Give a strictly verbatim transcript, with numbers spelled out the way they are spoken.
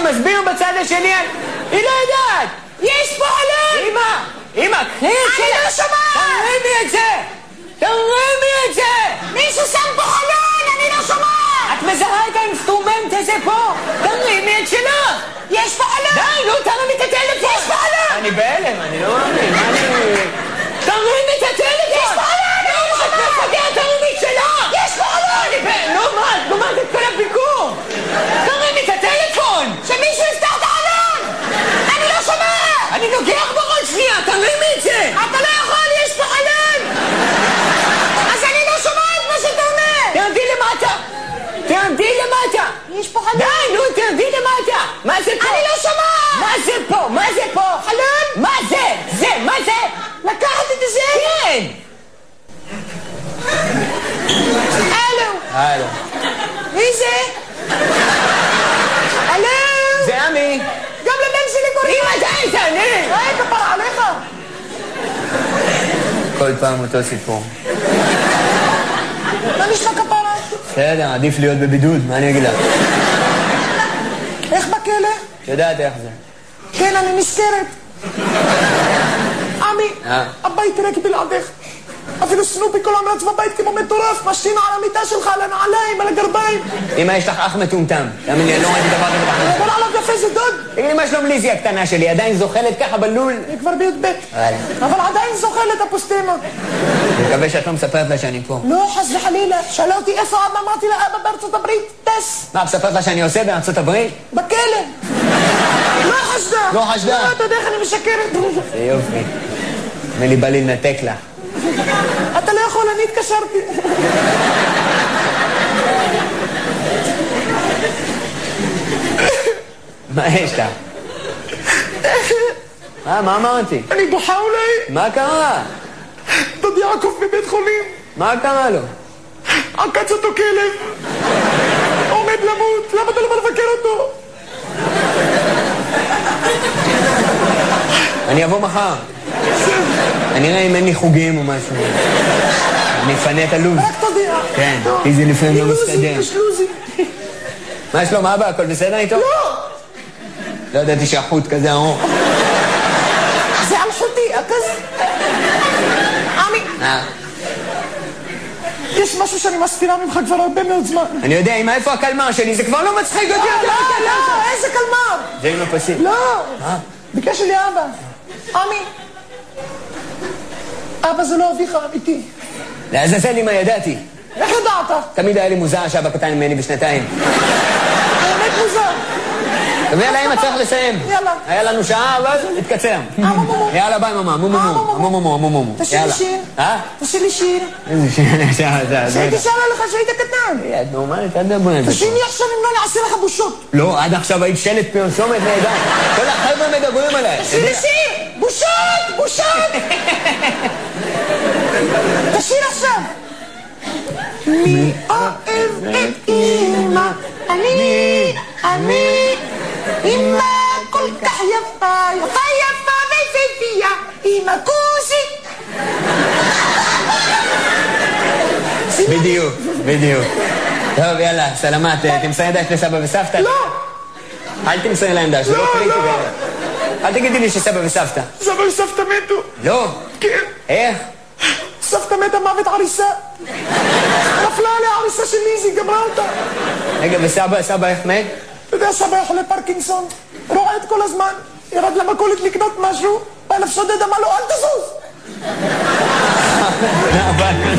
מסביר בצד השני, היא לא יודעת. יש פה חלון! אמא, אמא, קחי את זה. אני לא שומעת! תרימי את זה! תרימי את זה! מישהו שם פה חלון! אני לא שומעת! את מזהה את האינסטרומנט הזה פה? תרימי את שלך! יש פה חלון! די, לא תרימי את הטלפון! יש פה חלון! אני בהלם, אני לא מאמין, מה אני... תרימי את הטלפון! יש פה חלון! אני לא שומעת! את מפגרת, תרימי את שלך! יש פה חלון! אני בהלם, נו מה, את גומרת את כל הביקור! תרימי את הטלפון! שמישהו יפתח את החלון! אני לא שומעת! אני נוגח בראש שנייה, תרימי את זה! אתה לא יכול, יש פה חלון! אז אני לא שומעת מה שאתה אומר! תרדי למטה! תרדי למטה! יש פה חלון! די, נו, תרדי למטה! מה זה פה? אני לא שומעת! מה זה פה? מה זה פה? חלון? מה זה? זה, מה זה? לקחת את זה? כן! הלו! הלו. מי זה? הלו! זה עמי. גם לבן שלי קוראים! אמא, די, תעני! היי, כפרה עליך! כל פעם אותו סיפור. מה נשמע כפרה? בסדר, עדיף להיות בבידוד, מה אני אגיד לך? איך בכלא? את יודעת איך זה. כן, אני נזכרת. עמי, אה? הבית ריק בלעדך. אפילו סנופי כל המרץ בבית כמו מטורף, משתין על המיטה שלך, על הנעליים, על הגרביים. אמא, יש לך אח מטומטם. תאמין לי, אני לא ראיתי דבר כזה בחיים. מדבר עליו יפה, זה דוד. תגיד לי, מה שלום ליזי הקטנה שלי? עדיין זוחלת ככה בלול? אני כבר בי"ב. וואלה. אבל עדיין זוכלת הפוסטמה. אני מקווה שאת לא מספרת לה שאני פה. לא, חס וחלילה. שאלה אותי איפה אבא, אמרתי לה, אבא בארצות הברית, טס. מה, מספרת לה שאני עושה בארצות הברית? בכלא. לא חשדה. לא חשדה. לא, אתה יודע איך אני משקרת. זה יופי. נדמה לי בא לי לנתק לה. אתה לא יכול, אני התקשרתי. מה יש לה? מה, מה אמרתי? אני בוכה אולי. מה קרה? דוד יעקב בבית חולים. מה קרה לו? עקץ אותו כלב. עומד למות. למה אתה לא בא לבקר אותו? אני אבוא מחר. אני אראה אם אין לי חוגים או משהו. אני אפנה את הלו"ז. רק תודיע. כן, כי זה לפעמים לא מסתדר. יש לוזים. מה שלום אבא? הכל בסדר איתו? לא! לא ידעתי שהחוט כזה ארוך. זה על חוטי, כזה. עמי, אה, יש משהו שאני מסתירה ממך כבר הרבה מאוד זמן. אני יודע, אמא, איפה הקלמר שלי? זה כבר לא מצחיק אותי. לא, לא, לא, איזה קלמר. זה עם הפסים. לא. מה? ביקש לי אבא. עמי. אבא זה לא אביך אמיתי. לעזאזל לי מה ידעתי. איך ידעת? תמיד היה לי מוזר שאבא קטן ממני בשנתיים. האמת מוזר. טוב, יאללה, אמא, צריך לסיים. יאללה. היה לנו שעה, ואז התקצר. מומו. יאללה, ביי, ממה. מו מו מו. מו מו מו. מו מו מו. תשאיר לי שיר. אה? תשאיר לי שיר. איזה שיר? שעה, שעה. שהייתי שרה לך שהיית קטן. את נורמלית, אל תדברי על זה. תשאיר לי עכשיו אם לא נעשה לך בושות. לא, עד עכשיו היית שלט פרסומת נהדר. כל החבר'ה מדברים עליי. תשאיר לי שיר. בושות, בושות. תשאיר עכשיו. מי אוהב את אמא? אני, אני. אמא כל כך יפה, יפה יפה ויפהפייה. אמא כוסית. בדיוק, בדיוק. טוב, יאללה, סלמת, תמסרי דש לסבא וסבתא? לא. אל תמסרי להם דש, זה לא קריטי. אל תגידי לי שסבא וסבתא. סבא וסבתא מתו. לא. כן. איך? סבתא מתה מוות עריסה. נפלה עליה עריסה של ליזי, גמרה אותה. רגע, וסבא, סבא איך מת? אתה יודע, סבא חולה פרקינסון, רועד כל הזמן, ירד למכולת לקנות משהו, בא אליו שודד, אמר לו, אל תזוז!